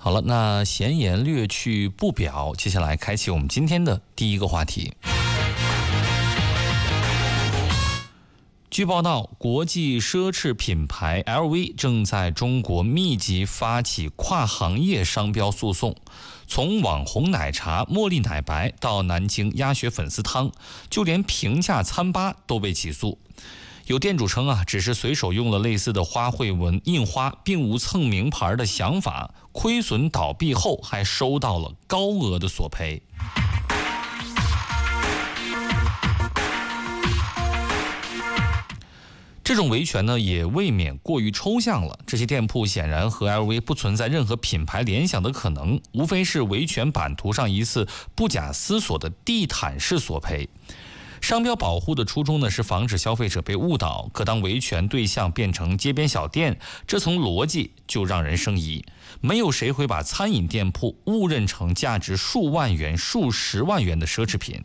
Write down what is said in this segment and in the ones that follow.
好了，那闲言略去不表，接下来开启我们今天的第一个话题。据报道，国际奢侈品牌 LV 正在中国密集发起跨行业商标诉讼，从网红奶茶、茉莉奶白到南京鸭血粉丝汤，就连平价餐吧都被起诉。有店主称只是随手用了类似的花卉纹印花，并无蹭名牌的想法，亏损倒闭后还收到了高额的索赔。这种维权呢，也未免过于抽象了。这些店铺显然和 LV 不存在任何品牌联想的可能，无非是维权版图上一次不假思索的地毯式索赔。商标保护的初衷呢，是防止消费者被误导，可当维权对象变成街边小店，这层逻辑就让人生疑。没有谁会把餐饮店铺误认成价值数万元、数十万元的奢侈品。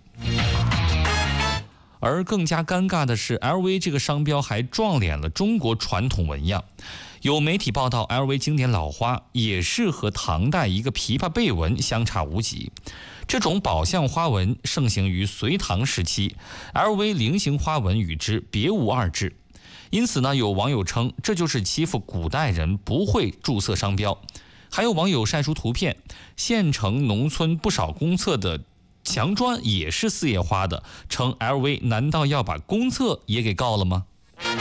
而更加尴尬的是 ，LV 这个商标还撞脸了中国传统纹样。有媒体报道 ，LV 经典老花也是和唐代一个琵琶背纹相差无几。这种宝相花纹盛行于隋唐时期 ，LV 菱形花纹与之别无二致。因此呢，有网友称这就是欺负古代人不会注册商标。还有网友晒出图片，县城、农村不少公厕的墙砖也是四叶花的，称 LV 难道要把公厕也给告了吗？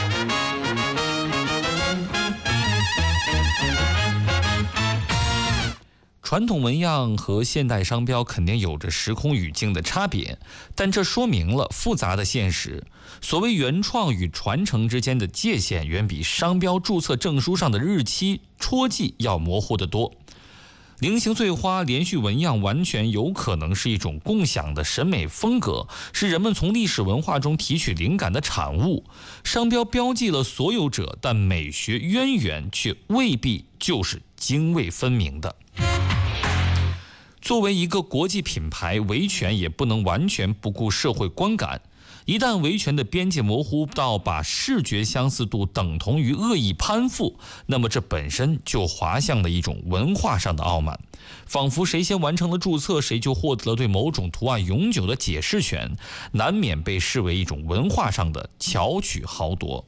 传统纹样和现代商标肯定有着时空语境的差别，但这说明了复杂的现实。所谓原创与传承之间的界限，远比商标注册证书上的日期戳记要模糊得多。菱形碎花连续纹样完全有可能是一种共享的审美风格，是人们从历史文化中提取灵感的产物。商标标记了所有者，但美学渊源却未必就是泾渭分明的。作为一个国际品牌，维权也不能完全不顾社会观感。一旦维权的边界模糊到把视觉相似度等同于恶意攀附，那么这本身就滑向了一种文化上的傲慢，仿佛谁先完成了注册，谁就获得了对某种图案永久的解释权，难免被视为一种文化上的巧取豪夺。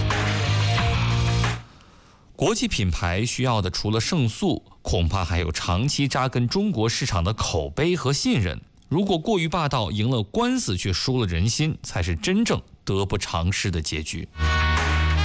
国际品牌需要的除了胜诉，恐怕还有长期扎根中国市场的口碑和信任。如果过于霸道，赢了官司却输了人心，才是真正得不偿失的结局。